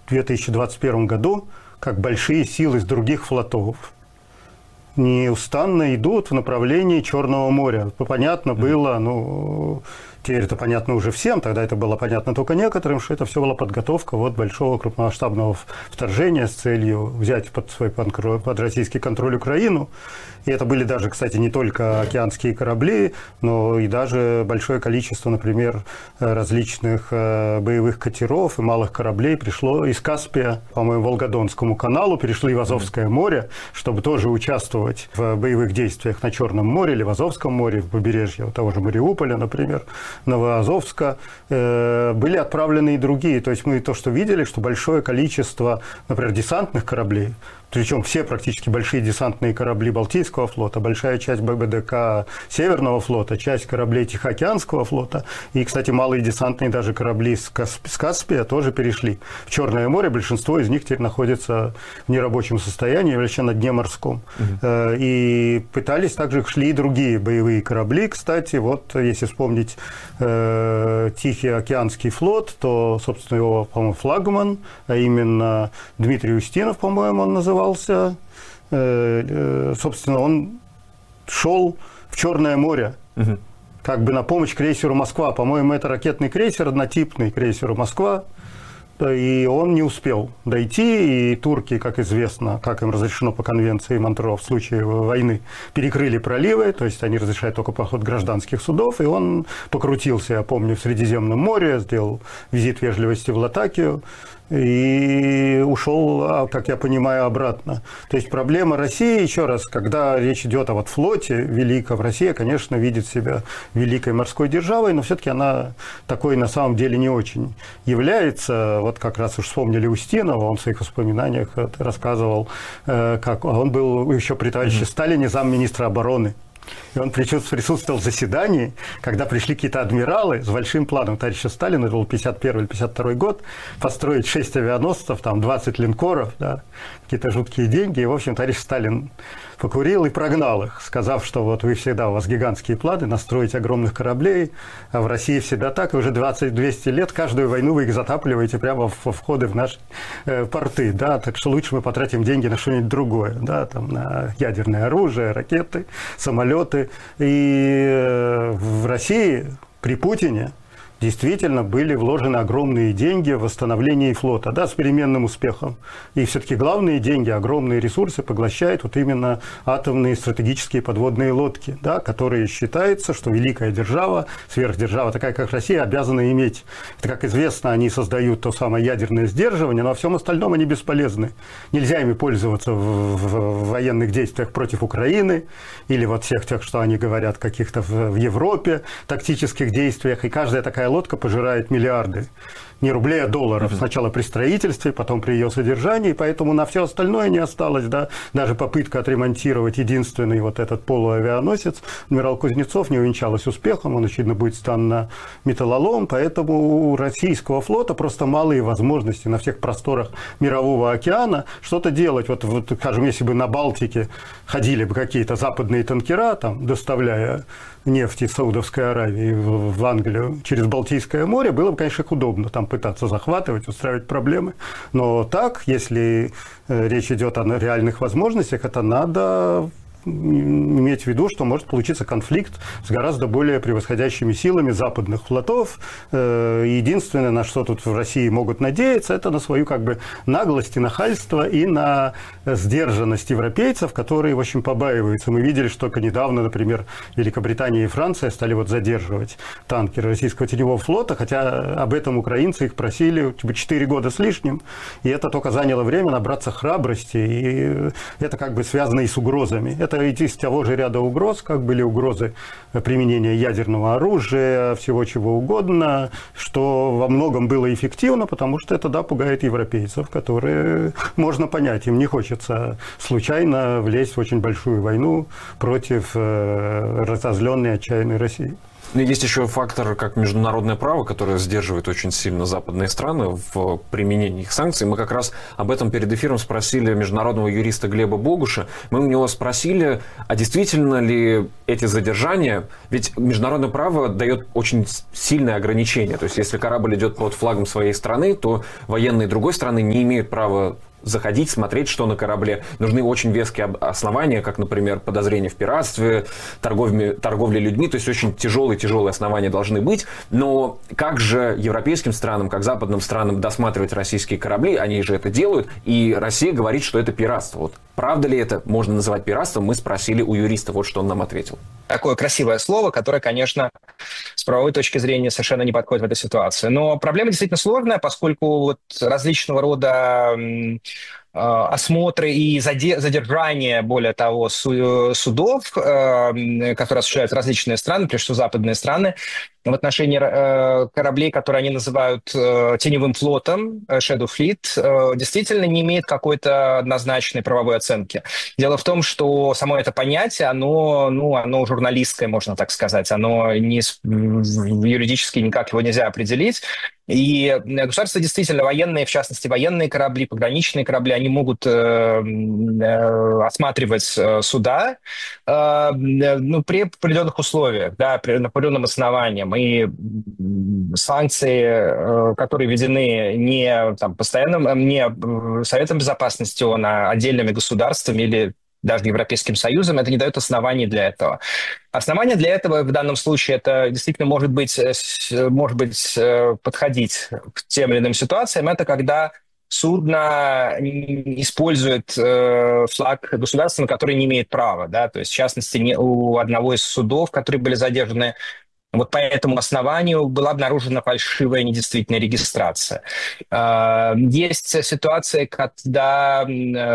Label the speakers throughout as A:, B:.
A: 2021 году, как большие силы из других флотов неустанно идут в направлении Черного моря. Понятно было, теперь это понятно уже всем, тогда это было понятно только некоторым, что это все была подготовка большого крупномасштабного вторжения с целью взять под российский контроль Украину. И это были даже, кстати, не только океанские корабли, но и даже большое количество, например, различных боевых катеров и малых кораблей пришло из Каспия, по-моему, Волгодонскому каналу, перешли в Азовское море, чтобы тоже участвовать в боевых действиях на Черном море или в Азовском море, в побережье того же Мариуполя, например, Новоазовска. Были отправлены и другие. То есть мы то, что видели, что большое количество, например, десантных кораблей, причем все практически большие десантные корабли Балтийского флота, большая часть ББДК Северного флота, часть кораблей Тихоокеанского флота и, кстати, малые десантные даже корабли с Каспия тоже перешли в Черное море. Большинство из них теперь находится в нерабочем состоянии, вообще на дне морском. И пытались также, шли и другие боевые корабли. Кстати, если вспомнить Тихоокеанский флот, то, собственно, его, по-моему, флагман, а именно Дмитрий Устинов, по-моему, он назывался. Собственно, он шел в Черное море, как бы на помощь крейсеру «Москва». По-моему, это ракетный крейсер, однотипный крейсеру «Москва». И он не успел дойти, и турки, как известно, как им разрешено по конвенции Монтрео в случае войны, перекрыли проливы, то есть они разрешают только поход гражданских судов, и он покрутился, я помню, в Средиземном море, сделал визит вежливости в Латакию и ушел, как я понимаю, обратно. То есть проблема России, еще раз, когда речь идет о флоте великом, Россия, конечно, видит себя великой морской державой, но все-таки она такой на самом деле не очень является. Как раз уж вспомнили Устинова, он в своих воспоминаниях рассказывал, как он был еще при товарище Сталине замминистра обороны. И он присутствовал в заседании, когда пришли какие-то адмиралы с большим планом товарища Сталина, это был 51 или 52 год, построить 6 авианосцев, 20 линкоров, какие-то жуткие деньги. И, в общем, товарищ Сталин покурил и прогнал их, сказав, что вы всегда, у вас гигантские планы, настроить огромных кораблей, а в России всегда так, и уже 20-200 лет каждую войну вы их затапливаете прямо во входы в наши порты, так что лучше мы потратим деньги на что-нибудь другое, на ядерное оружие, ракеты, самолеты. И в России при Путине действительно были вложены огромные деньги в восстановление флота, с переменным успехом. И все-таки главные деньги, огромные ресурсы поглощают именно атомные стратегические подводные лодки, которые считается, что великая держава, сверхдержава, такая как Россия, обязана иметь. Это, как известно, они создают то самое ядерное сдерживание, но во всем остальном они бесполезны. Нельзя ими пользоваться в военных действиях против Украины или всех тех, что они говорят, каких-то в Европе, тактических действиях. И каждая такая лодка пожирает миллиарды. Не рублей, а долларов. Сначала при строительстве, потом при ее содержании. Поэтому на все остальное не осталось. Даже попытка отремонтировать единственный этот полуавианосец адмирал Кузнецов не увенчалась успехом. Он, очевидно, будет стан на металлолом. Поэтому у российского флота просто малые возможности на всех просторах Мирового океана что-то делать. Скажем, если бы на Балтике ходили бы какие-то западные танкера, доставляя нефть из Саудовской Аравии в Англию через Балтийское море, было бы, конечно, их удобно пытаться захватывать, устраивать проблемы. Но так, если речь идет о реальных возможностях, это надо иметь в виду, что может получиться конфликт с гораздо более превосходящими силами западных флотов. Единственное, на что тут в России могут надеяться, это на свою наглость и нахальство, и на сдержанность европейцев, которые, в общем, побаиваются. Мы видели, что только недавно, например, Великобритания и Франция стали задерживать танкеры российского теневого флота, хотя об этом украинцы их просили 4 года с лишним, и это только заняло время набраться храбрости, и это связано и с угрозами. Это из того же ряда угроз, как были угрозы применения ядерного оружия, всего чего угодно, что во многом было эффективно, потому что это, пугает европейцев, которые, можно понять, им не хочется случайно влезть в очень большую войну против разозленной, отчаянной России.
B: Но есть еще фактор, как международное право, которое сдерживает очень сильно западные страны в применении их санкций. Мы как раз об этом перед эфиром спросили международного юриста Глеба Богуша. Мы у него спросили, а действительно ли эти задержания... Ведь международное право дает очень сильные ограничения. То есть, если корабль идет под флагом своей страны, то военные другой страны не имеют права заходить, смотреть, что на корабле. Нужны очень веские основания, как, например, подозрение в пиратстве, торговле людьми. То есть очень тяжелые основания должны быть. Но как же европейским странам, как западным странам досматривать российские корабли? Они же это делают. И Россия говорит, что это пиратство. Вот правда ли это можно называть пиратством? Мы спросили у юриста. Вот что он нам ответил.
C: Такое красивое слово, которое, конечно, с правовой точки зрения совершенно не подходит в этой ситуации. Но проблема действительно сложная, поскольку вот различного рода осмотры и задержания, более того, судов, которые осуществляют различные страны, прежде всего западные страны, в отношении кораблей, которые они называют теневым флотом, Shadow Fleet, действительно не имеет какой-то однозначной правовой оценки. Дело в том, что само это понятие, оно журналистское, можно так сказать, оно юридически никак его нельзя определить. И государства действительно военные, в частности военные корабли, пограничные корабли, они могут осматривать суда при определенных условиях, да, при определенным основаниям. И санкции, которые введены не Советом Безопасности, а отдельными государствами или даже Европейским Союзом, это не дает оснований для этого. Основание для этого в данном случае это действительно может быть подходить к тем или иным ситуациям. Это когда судно использует флаг государства, на который не имеет права. Да? То есть, в частности, у одного из судов, которые были задержаны, вот по этому основанию была обнаружена фальшивая недействительная регистрация. Есть ситуации, когда,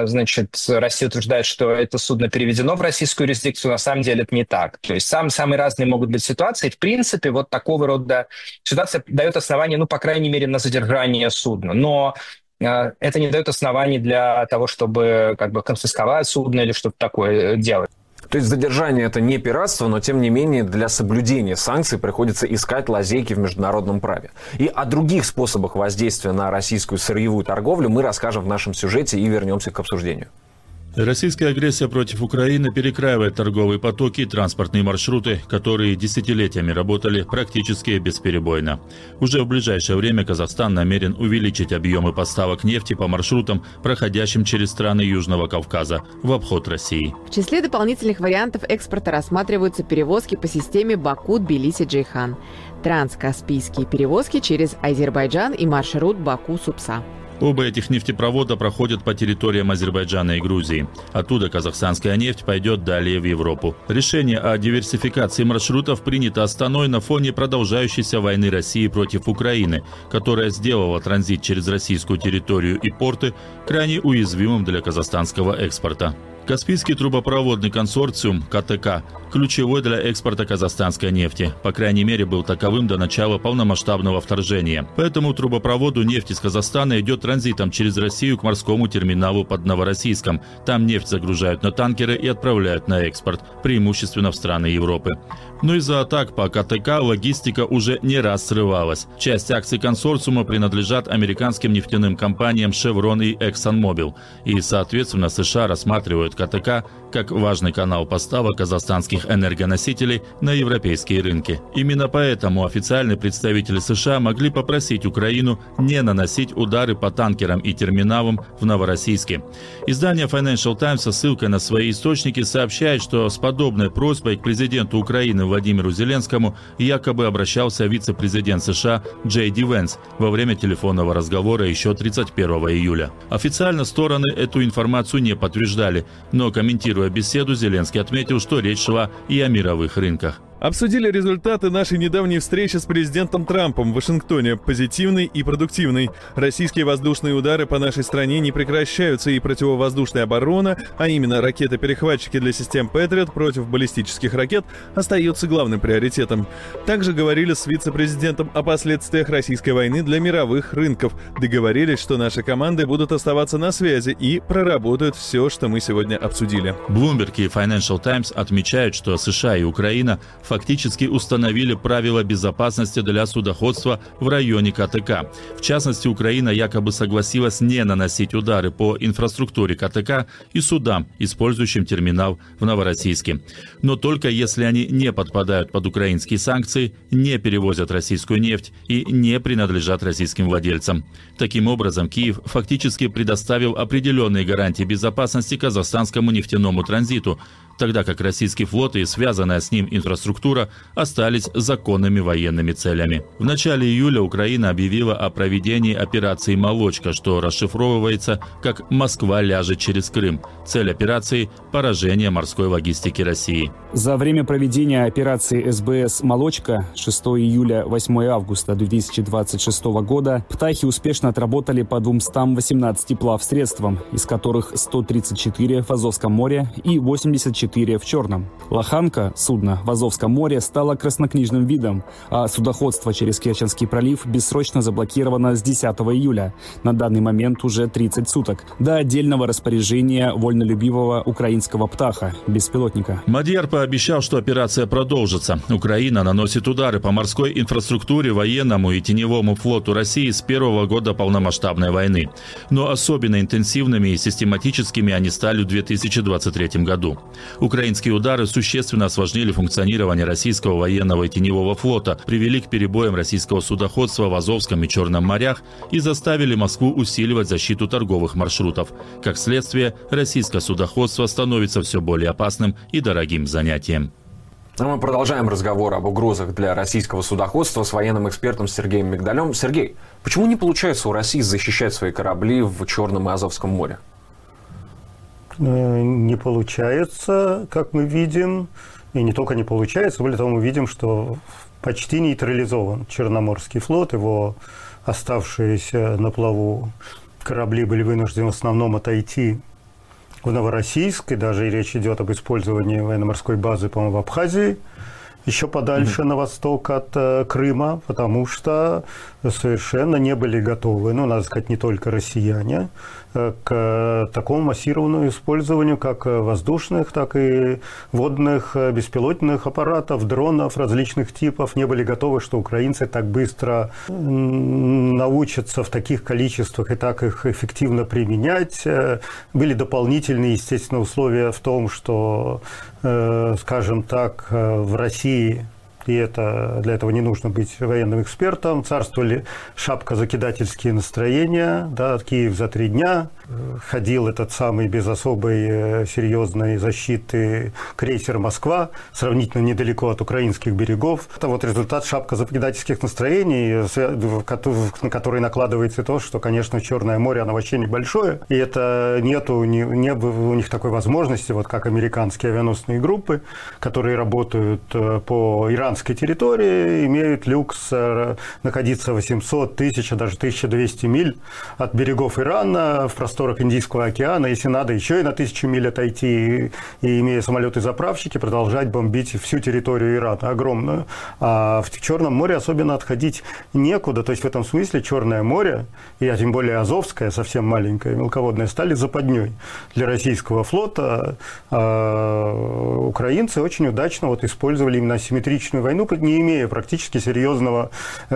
C: Россия утверждает, что это судно переведено в российскую юрисдикцию, на самом деле это не так. То есть самые разные могут быть ситуации. В принципе, вот такого рода ситуация дает основание, по крайней мере, на задержание судна. Но это не дает оснований для того, чтобы конфисковать судно или что-то такое делать.
B: То есть задержание – это не пиратство, но, тем не менее, для соблюдения санкций приходится искать лазейки в международном праве. И о других способах воздействия на российскую сырьевую торговлю мы расскажем в нашем сюжете и вернемся к обсуждению.
D: Российская агрессия против Украины перекраивает торговые потоки и транспортные маршруты, которые десятилетиями работали практически бесперебойно. Уже в ближайшее время Казахстан намерен увеличить объемы поставок нефти по маршрутам, проходящим через страны Южного Кавказа, в обход России.
E: В числе дополнительных вариантов экспорта рассматриваются перевозки по системе Баку-Тбилиси-Джейхан, транскаспийские перевозки через Азербайджан и маршрут Баку-Супса.
D: Оба этих нефтепровода проходят по территориям Азербайджана и Грузии. Оттуда казахстанская нефть пойдет далее в Европу. Решение о диверсификации маршрутов принято Астаной на фоне продолжающейся войны России против Украины, которая сделала транзит через российскую территорию и порты крайне уязвимым для казахстанского экспорта. Каспийский трубопроводный консорциум КТК ключевой для экспорта казахстанской нефти. По крайней мере, был таковым до начала полномасштабного вторжения. По этому трубопроводу нефть из Казахстана идет транзитом через Россию к морскому терминалу под Новороссийском. Там нефть загружают на танкеры и отправляют на экспорт, преимущественно в страны Европы. Но из-за атак по КТК логистика уже не раз срывалась. Часть акций консорциума принадлежат американским нефтяным компаниям Chevron и ExxonMobil. И, соответственно, США рассматривают КТК как важный канал поставок казахстанских энергоносителей на европейские рынки. Именно поэтому официальные представители США могли попросить Украину не наносить удары по танкерам и терминалам в Новороссийске. Издание Financial Times со ссылкой на свои источники сообщает, что с подобной просьбой к президенту Украины Владимиру Зеленскому якобы обращался вице-президент США Джей Ди Венс во время телефонного разговора еще 31 июля. Официально стороны эту информацию не подтверждали, но комментируя беседу, Зеленский отметил, что речь шла и о мировых рынках.
F: Обсудили результаты нашей недавней встречи с президентом Трампом в Вашингтоне, позитивный и продуктивный. Российские воздушные удары по нашей стране не прекращаются, и противовоздушная оборона, а именно ракеты-перехватчики для систем Patriot против баллистических ракет, остается главным приоритетом. Также говорили с вице-президентом о последствиях российской войны для мировых рынков. Договорились, что наши команды будут оставаться на связи и проработают все, что мы сегодня обсудили.
D: Bloomberg и Financial Times отмечают, что США и Украина фактически установили правила безопасности для судоходства в районе КТК. В частности, Украина якобы согласилась не наносить удары по инфраструктуре КТК и судам, использующим терминал в Новороссийске. Но только если они не подпадают под украинские санкции, не перевозят российскую нефть и не принадлежат российским владельцам. Таким образом, Киев фактически предоставил определенные гарантии безопасности казахстанскому нефтяному транзиту, тогда как российский флот и связанная с ним инфраструктура остались законными военными целями. В начале июля Украина объявила о проведении операции «Молочка», что расшифровывается как «Москва ляжет через Крым». Цель операции – поражение морской логистики России.
G: За время проведения операции СБС «Молочка» 6 июля – 8 августа 2026 года птахи успешно отработали по 218 плавсредствам, из которых 134 в Азовском море и 84 в Черном. Лоханка, судно в Азовском море, стало краснокнижным видом, а судоходство через Керченский пролив бессрочно заблокировано с 10 июля. На данный момент уже 30 суток. До отдельного распоряжения вольнолюбивого украинского птаха, беспилотника.
D: Мадьяр пообещал, что операция продолжится. Украина наносит удары по морской инфраструктуре, военному и теневому флоту России с первого года полномасштабной войны. Но особенно интенсивными и систематическими они стали в 2023 году. Украинские удары существенно осложнили функционирование российского военного и теневого флота, привели к перебоям российского судоходства в Азовском и Черном морях и заставили Москву усиливать защиту торговых маршрутов. Как следствие, российское судоходство становится все более опасным и дорогим занятием.
B: Мы продолжаем разговор об угрозах для российского судоходства с военным экспертом Сергеем Мигдалем. Сергей, почему не получается у России защищать свои корабли в Черном и Азовском море?
A: Не получается, как мы видим, и не только не получается, более того, мы видим, что почти нейтрализован Черноморский флот, его оставшиеся на плаву корабли были вынуждены в основном отойти в Новороссийск, и даже речь идет об использовании военно-морской базы, по-моему, в Абхазии, еще подальше на восток от Крыма, потому что совершенно не были готовы, надо сказать, не только россияне, к такому массированному использованию как воздушных, так и водных беспилотных аппаратов, дронов различных типов. Не были готовы, что украинцы так быстро научатся в таких количествах и так их эффективно применять. Были дополнительные, естественно, условия в том, что, скажем так, в России, и для этого не нужно быть военным экспертом, царствовали шапкозакидательские настроения, Киев за 3 дня, ходил этот самый без особой серьезной защиты крейсер «Москва», сравнительно недалеко от украинских берегов. Это вот результат шапкозакидательских настроений, на которые накладывается то, что, конечно, Черное море, оно вообще небольшое, и это не было у них такой возможности, вот как американские авианосные группы, которые работают по иранской территории, имеют люкс находиться 800, 1000, даже 1200 миль от берегов Ирана в просторах Индийского океана, если надо, еще и на 1000 миль отойти, и имея самолеты-заправщики, продолжать бомбить всю территорию Ирана, огромную. А в Черном море особенно отходить некуда, то есть в этом смысле Черное море, и тем более Азовское, совсем маленькое, мелководное, стали западней для российского флота. Украинцы очень удачно использовали именно асимметричную войну, не имея практически серьезного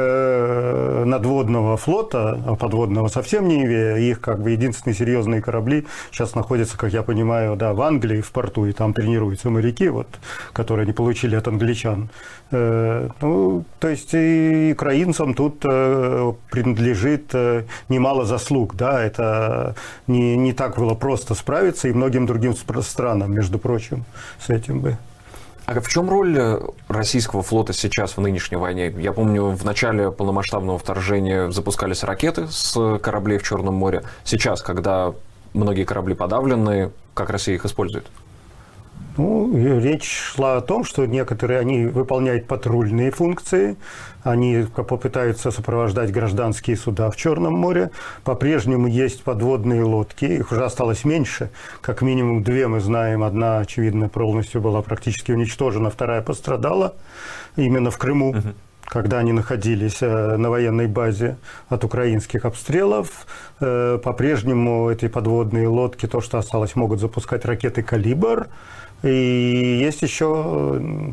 A: надводного флота, а подводного совсем не имея. Их единственные серьезные корабли сейчас находятся, как я понимаю, в Англии, в порту, и там тренируются моряки, которые они получили от англичан. То есть и украинцам тут принадлежит немало заслуг. Это не так было просто справиться, и многим другим странам, между прочим, с этим бы.
B: А в чем роль российского флота сейчас в нынешней войне? Я помню, в начале полномасштабного вторжения запускались ракеты с кораблей в Черном море. Сейчас, когда многие корабли подавлены, как Россия их использует?
A: Речь шла о том, что некоторые они выполняют патрульные функции, они попытаются сопровождать гражданские суда в Черном море. По-прежнему есть подводные лодки, их уже осталось меньше, как минимум 2 мы знаем. Одна, очевидно, полностью была практически уничтожена, вторая пострадала именно в Крыму. Когда они находились на военной базе от украинских обстрелов. По-прежнему эти подводные лодки, то, что осталось, могут запускать ракеты «Калибр». И есть еще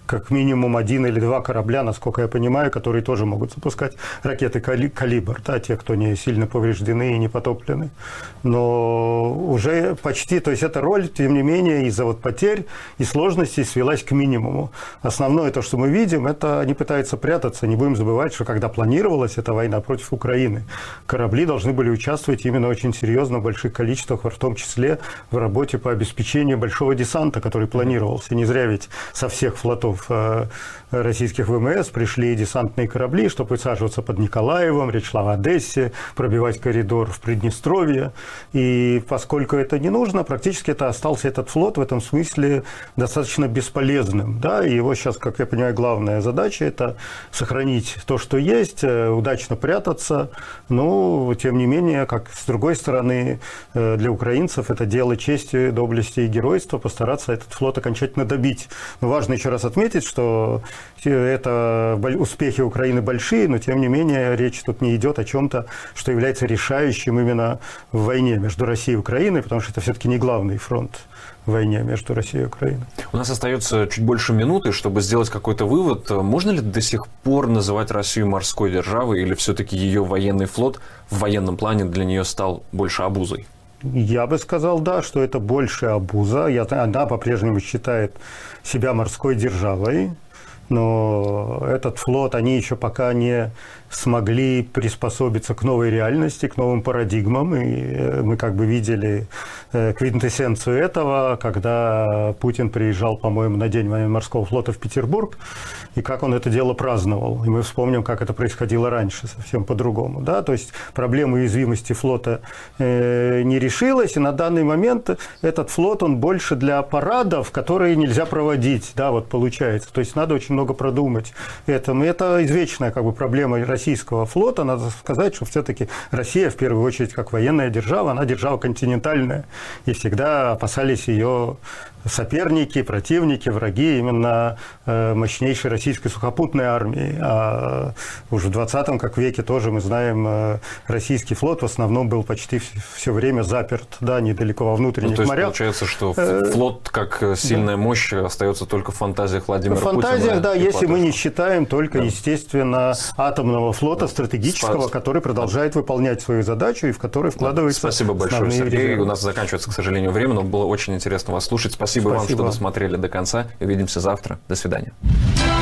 A: как минимум 1 или 2 корабля, насколько я понимаю, которые тоже могут запускать ракеты «Калибр», да, те, кто не сильно повреждены и не потоплены. Но уже почти, то есть эта роль, тем не менее, из-за вот потерь и сложностей свелась к минимуму. Основное то, что мы видим, это они пытаются прятаться. Не будем забывать, что когда планировалась эта война против Украины, корабли должны были участвовать именно очень серьезно в больших количествах, в том числе в работе по обеспечению большого десанта, который планировался. Не зря ведь со всех флотов российских ВМС пришли десантные корабли, чтобы высаживаться под Николаевом, речь шла в Одессе, пробивать коридор в Приднестровье. И поскольку это не нужно, практически это остался этот флот в этом смысле достаточно бесполезным. Да? И его сейчас, как я понимаю, главная задача – это сохранить то, что есть, удачно прятаться. Но, тем не менее, как с другой стороны, для украинцев это дело чести, доблести и геройства постараться этот флот окончательно добить. Но важно еще раз отметить, что это успехи Украины большие, но тем не менее речь тут не идет о чем-то, что является решающим именно в войне между Россией и Украиной, потому что это все-таки не главный фронт в войне между Россией и Украиной.
B: У нас остается чуть больше минуты, чтобы сделать какой-то вывод. Можно ли до сих пор называть Россию морской державой, или все-таки ее военный флот в военном плане для нее стал больше обузой?
A: Я бы сказал, да, что это больше обуза. Она по-прежнему считает себя морской державой, но этот флот, они еще пока не смогли приспособиться к новой реальности, к новым парадигмам. И мы как бы видели квинтэссенцию этого, когда Путин приезжал, по-моему, на День военно-морского флота в Петербург, и как он это дело праздновал. И мы вспомним, как это происходило раньше, совсем по-другому. Да? То есть проблема уязвимости флота не решилась, и на данный момент этот флот, он больше для парадов, которые нельзя проводить, да, вот получается. То есть надо очень много продумать этому. И это извечная как бы проблема российского флота. Надо сказать, что все-таки Россия, в первую очередь, как военная держава, она держава континентальная. И всегда опасались ее соперники, противники, враги именно мощнейшей российской сухопутной армии. А уже в 20 веке тоже, мы знаем, российский флот в основном был почти все время заперт, да, недалеко во внутренних морях.
B: Получается, что флот как сильная мощь остается только в фантазиях Владимира Путина.
A: В фантазиях, да, если мы не считаем только, естественно, атомного флота стратегического, который продолжает выполнять свою задачу и в который вкладывается.
B: Спасибо большое, Сергей. У нас заканчивается, к сожалению, время, но было очень интересно вас слушать. Спасибо вам, что досмотрели до конца. Увидимся завтра. До свидания.